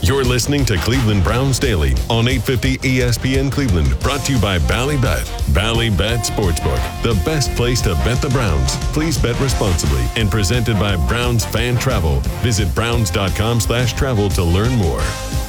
You're listening to Cleveland Browns Daily on 850 ESPN Cleveland, brought to you by Ballybet. Ballybet Sportsbook, the best place to bet the Browns. Please bet responsibly, and presented by Browns Fan Travel. Visit browns.com/travel to learn more.